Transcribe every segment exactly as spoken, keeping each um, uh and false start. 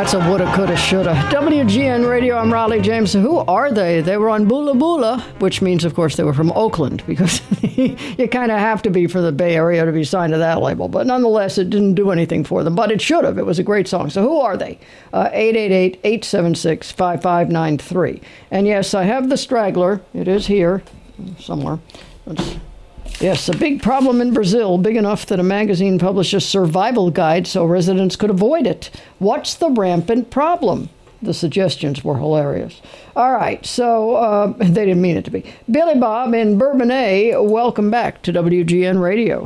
That's a woulda, coulda, shoulda. W G N Radio, I'm Raleigh James. Who are they? They were on Bula Bula, which means, of course, they were from Oakland, because you kind of have to be for the Bay Area to be signed to that label. But nonetheless, it didn't do anything for them. But it should have. It was a great song. So who are they? Uh, eight eight eight, eight seven six, five five nine three. And yes, I have the straggler. It is here somewhere. Let's... Yes, a big problem in Brazil, big enough that a magazine published a survival guide so residents could avoid it. What's the rampant problem? The suggestions were hilarious. All right, so uh, they didn't mean it to be. Billy Bob in Bourbonnais, welcome back to W G N Radio.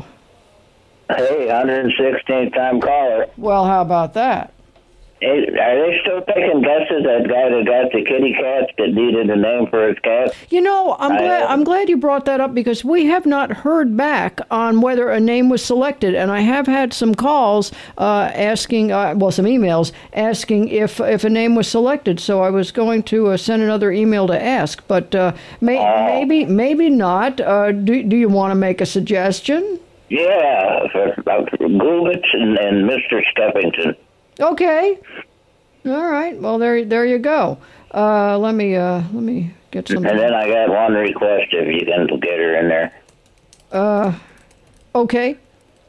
Hey, one hundred sixteenth time caller. Well, how about that? Hey, are they still taking guesses? That guy that got the kitty cats that needed a name for his cat? You know, I'm I, glad I'm glad you brought that up, because we have not heard back on whether a name was selected, and I have had some calls uh, asking, uh, well, some emails asking if if a name was selected. So I was going to uh, send another email to ask, but uh, may, uh, maybe maybe not. Uh, do do you want to make a suggestion? Yeah, for, for Gubitz and, and Mister Skeffington. Okay. All right. Well, there, there you go. Uh, let me, uh, let me get some. And then I got one request, if you can get her in there. Uh, okay.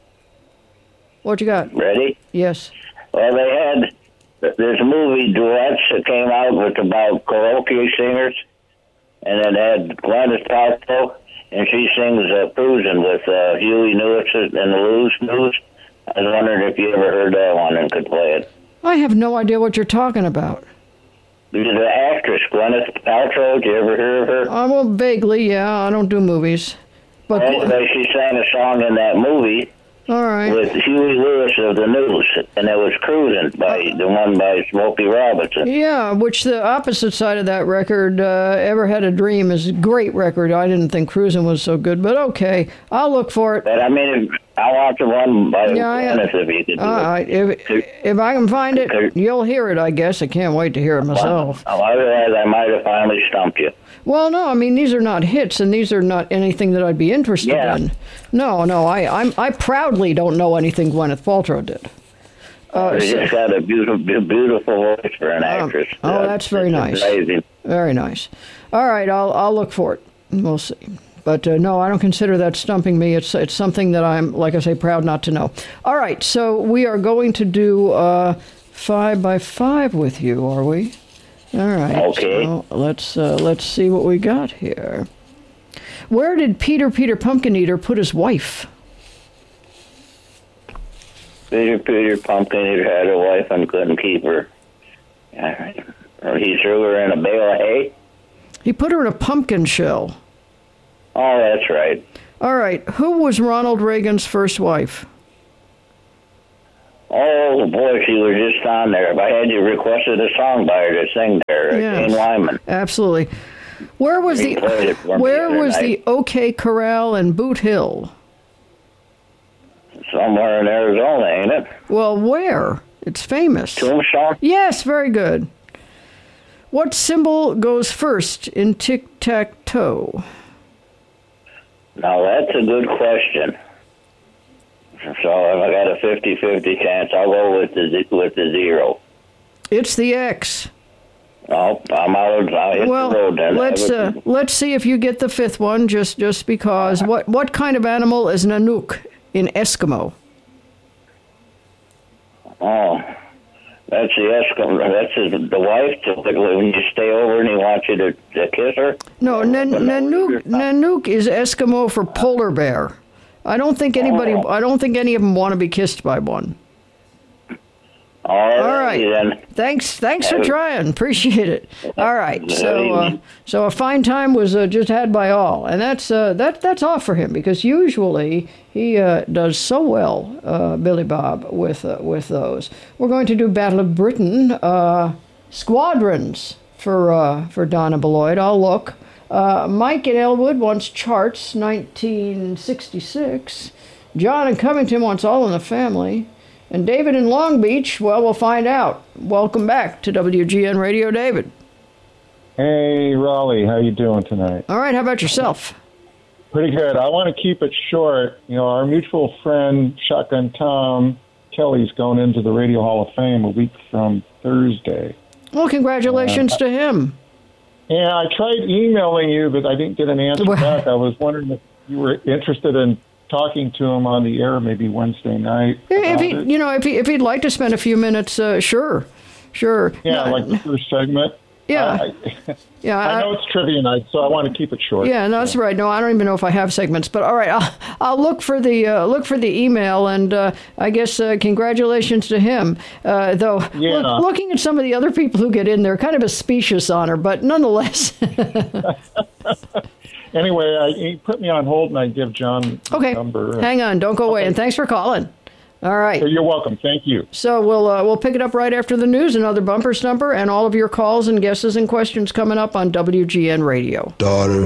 What you got? Ready? Yes. Well, they had this movie Duets that came out with about karaoke singers, and it had Gwyneth Paltrow, and she sings uh, "Cruising" with uh, Huey Lewis and the Blues News. I was wondering if you ever heard that one and could play it. I have no idea what you're talking about. The actress, Gwyneth Paltrow, did you ever hear of her? Uh, well, vaguely, yeah. I don't do movies. But anyway, she sang a song in that movie all right. with Huey Lewis of the News, and it was "Cruising," by the one by Smokey Robinson. Yeah, which the opposite side of that record, uh, "Ever Had a Dream," is a great record. I didn't think "Cruising" was so good, but okay, I'll look for it. But I mean, if, I want the one by yeah, Gwyneth, if you could do all right. If, if I can find it, you'll hear it, I guess. I can't wait to hear it myself. Well, otherwise, I might have finally stumped you. Well, no, I mean, these are not hits, and these are not anything that I'd be interested yeah. in. No, no, I I'm, I proudly don't know anything Gwyneth Paltrow did. Uh, She's so, got a beautiful, beautiful voice for an um, actress. Oh, that's uh, very nice. Amazing. Very nice. All right, I'll I'll look for it. We'll see. But uh, no, I don't consider that stumping me. It's it's something that I'm, like I say, proud not to know. All right, so we are going to do uh, five by five with you, are we? All right. Okay. So let's uh, let's see what we got here. Where did Peter Peter Pumpkin Eater put his wife? Peter Peter Pumpkin Eater had a wife and couldn't keep her. He threw her in a bale of hay. He put her in a pumpkin shell. Oh, that's right. All right. Who was Ronald Reagan's first wife? Oh, boy, she was just on there. If I had you requested a song by her to sing there, yes, Jane Wyman. Absolutely. Where was he the Where the was night. the OK Corral in Boot Hill? Somewhere in Arizona, ain't it? Well, where? It's famous. Tombstone? Yes, very good. What symbol goes first in tic-tac-toe? Now, that's a good question. So if I got a fifty-fifty chance, I'll go with the with the zero. It's the X. Oh, I'm out. I'll hit well, the road then. let's uh, let's see if you get the fifth one. Just just because. What what kind of animal is Nanook in Eskimo? Oh, that's the Eskimo. That's his, the wife. Typically, when you stay over and he wants you to, to kiss her. No, nan, Nanook Nanook is Eskimo for polar bear. I don't think anybody. Oh. I don't think any of them want to be kissed by one. All right. All right. Then. Thanks. Thanks for trying. Appreciate it. All right. So, uh, so a fine time was uh, just had by all, and that's uh, that. That's off for him because usually he uh, does so well, uh, Billy Bob, with uh, with those. We're going to do Battle of Britain, uh, Squadrons for uh, for Donna Beloit. I'll look. Uh, Mike in Elwood wants Charts, nineteen sixty-six. John in Covington wants All in the Family. And David in Long Beach, well, we'll find out. Welcome back to W G N Radio, David. Hey, Raleigh, how you doing tonight? All right, how about yourself? Pretty good. I want to keep it short. You know, our mutual friend, Shotgun Tom, Kelly's going into the Radio Hall of Fame a week from Thursday. Well, congratulations uh, to him. Yeah, I tried emailing you, but I didn't get an answer well, back. I was wondering if you were interested in talking to him on the air maybe Wednesday night. If he, you know, if he if he'd like to spend a few minutes, uh, sure, sure. Yeah, no, like the first segment. Yeah, uh, I, yeah. I know I, it's trivia night, so I want to keep it short. Yeah, no, that's right. No, I don't even know if I have segments, but all right, I'll, I'll look for the uh, look for the email, and uh, I guess uh, congratulations to him. Uh, though, yeah. look, looking at some of the other people who get in there, kind of a specious honor, but nonetheless. Anyway, I, he put me on hold, and I give John the okay. number. Hang on, don't go okay. away, and thanks for calling. All right. You're welcome. Thank you. So we'll uh, we'll pick it up right after the news, another bumper stumper, and all of your calls and guesses and questions coming up on W G N Radio. Daughter,